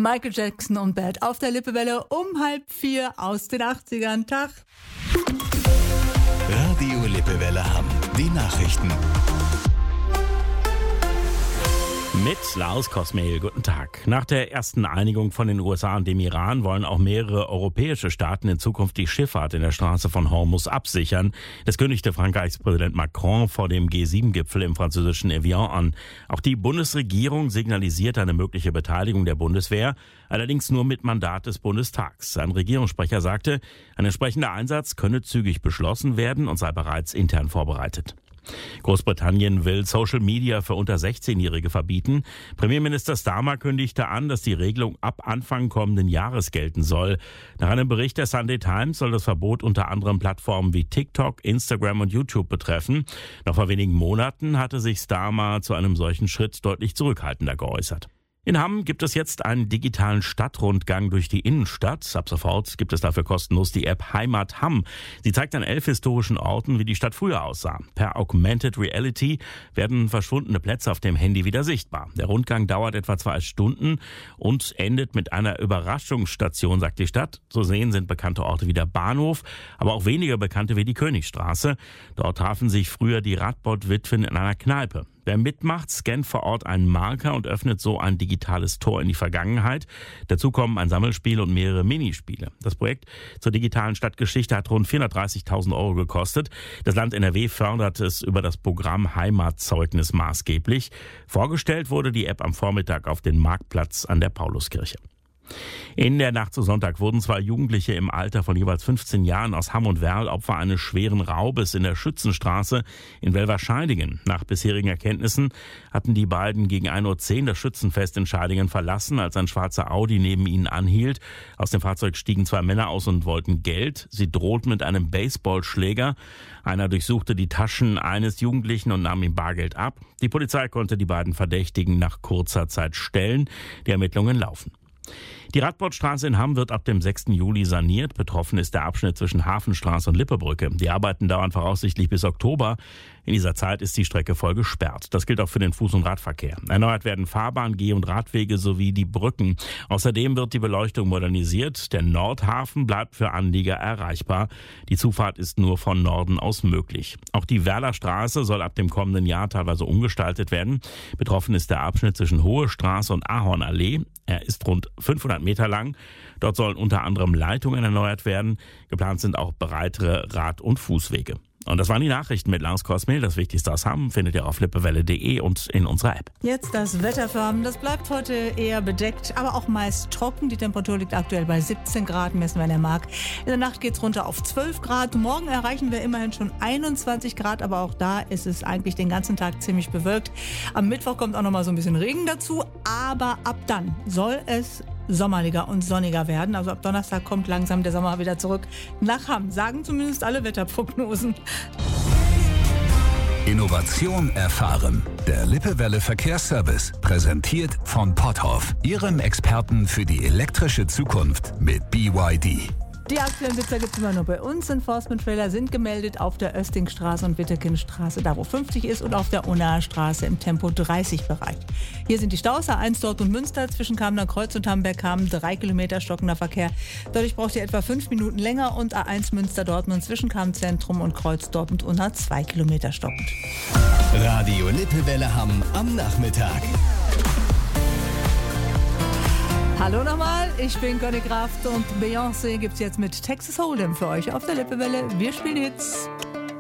Michael Jackson und Bad auf der Lippewelle um 3:30 aus den 80ern. Tag. Radio Lippewelle Hamm. Die Nachrichten. Mit Lars Kosmehl, guten Tag. Nach der ersten Einigung von den USA und dem Iran wollen auch mehrere europäische Staaten in Zukunft die Schifffahrt in der Straße von Hormuz absichern. Das kündigte Frankreichs Präsident Macron vor dem G7-Gipfel im französischen Evian an. Auch die Bundesregierung signalisiert eine mögliche Beteiligung der Bundeswehr, allerdings nur mit Mandat des Bundestags. Ein Regierungssprecher sagte, ein entsprechender Einsatz könne zügig beschlossen werden und sei bereits intern vorbereitet. Großbritannien will Social Media für unter 16-Jährige verbieten. Premierminister Starmer kündigte an, dass die Regelung ab Anfang kommenden Jahres gelten soll. Nach einem Bericht der Sunday Times soll das Verbot unter anderem Plattformen wie TikTok, Instagram und YouTube betreffen. Noch vor wenigen Monaten hatte sich Starmer zu einem solchen Schritt deutlich zurückhaltender geäußert. In Hamm gibt es jetzt einen digitalen Stadtrundgang durch die Innenstadt. Ab sofort gibt es dafür kostenlos die App Heimat Hamm. Sie zeigt an 11 historischen Orten, wie die Stadt früher aussah. Per Augmented Reality werden verschwundene Plätze auf dem Handy wieder sichtbar. Der Rundgang dauert etwa 2 Stunden und endet mit einer Überraschungsstation, sagt die Stadt. Zu sehen sind bekannte Orte wie der Bahnhof, aber auch weniger bekannte wie die Königstraße. Dort trafen sich früher die Radbott-Witwen in einer Kneipe. Wer mitmacht, scannt vor Ort einen Marker und öffnet so ein digitales Tor in die Vergangenheit. Dazu kommen ein Sammelspiel und mehrere Minispiele. Das Projekt zur digitalen Stadtgeschichte hat rund 430.000 Euro gekostet. Das Land NRW fördert es über das Programm Heimatzeugnis maßgeblich. Vorgestellt wurde die App am Vormittag auf dem Marktplatz an der Pauluskirche. In der Nacht zu Sonntag wurden 2 Jugendliche im Alter von jeweils 15 Jahren aus Hamm und Werl Opfer eines schweren Raubes in der Schützenstraße in Welverscheidingen. Nach bisherigen Erkenntnissen hatten die beiden gegen 1:10 Uhr das Schützenfest in Scheidingen verlassen, als ein schwarzer Audi neben ihnen anhielt. Aus dem Fahrzeug stiegen 2 Männer aus und wollten Geld. Sie drohten mit einem Baseballschläger. Einer durchsuchte die Taschen eines Jugendlichen und nahm ihm Bargeld ab. Die Polizei konnte die beiden Verdächtigen nach kurzer Zeit stellen. Die Ermittlungen laufen. Die Radbottstraße in Hamm wird ab dem 6. Juli saniert. Betroffen ist der Abschnitt zwischen Hafenstraße und Lippebrücke. Die Arbeiten dauern voraussichtlich bis Oktober. In dieser Zeit ist die Strecke voll gesperrt. Das gilt auch für den Fuß- und Radverkehr. Erneuert werden Fahrbahn-, Geh- und Radwege sowie die Brücken. Außerdem wird die Beleuchtung modernisiert. Der Nordhafen bleibt für Anlieger erreichbar. Die Zufahrt ist nur von Norden aus möglich. Auch die Werlerstraße soll ab dem kommenden Jahr teilweise umgestaltet werden. Betroffen ist der Abschnitt zwischen Hohe Straße und Ahornallee. Er ist rund 500 Meter lang. Dort sollen unter anderem Leitungen erneuert werden. Geplant sind auch breitere Rad- und Fußwege. Und das waren die Nachrichten mit Lars Kosmehl. Das Wichtigste aus Hamm findet ihr auf lippewelle.de und in unserer App. Jetzt das Wetter für Hamm. Das bleibt heute eher bedeckt, aber auch meist trocken. Die Temperatur liegt aktuell bei 17 Grad, messen wir in der Mark. In der Nacht geht es runter auf 12 Grad. Morgen erreichen wir immerhin schon 21 Grad, aber auch da ist es eigentlich den ganzen Tag ziemlich bewölkt. Am Mittwoch kommt auch noch mal so ein bisschen Regen dazu, aber ab dann soll es sommerlicher und sonniger werden. Also ab Donnerstag kommt langsam der Sommer wieder zurück nach Hamm, sagen zumindest alle Wetterprognosen. Innovation erfahren. Der Lippewelle Verkehrsservice, präsentiert von Potthoff, Ihrem Experten für die elektrische Zukunft mit BYD. Die aktuellen Blitzer gibt es immer nur bei uns. Enforcement-Trailer sind gemeldet auf der Östingstraße und Wittekindstraße, da wo 50 ist, und auf der Unnaher Straße im Tempo 30-Bereich. Hier sind die Staus, A1 Dortmund Münster, zwischen Kamener Kreuz und Hamberg-Kamen 3 Kilometer stockender Verkehr. Dadurch braucht ihr etwa 5 Minuten länger, und A1 Münster Dortmund zwischen Kamen Zentrum und Kreuz Dortmund Unna 2 Kilometer stockend. Radio Lippewelle Hamm am Nachmittag. Hallo nochmal, ich bin Conny Kraft und Beyoncé gibt's jetzt mit Texas Hold'em für euch auf der Lippewelle. Wir spielen Hits.